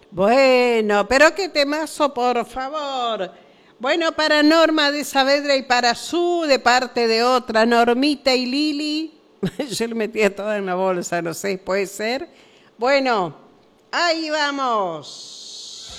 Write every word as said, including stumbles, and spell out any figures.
Bueno, pero qué temazo, por favor. Bueno, para Norma de Saavedra y para Su, de parte de otra, Normita y Lili. Yo le metía toda en la bolsa, no sé, puede ser. Bueno, ahí vamos.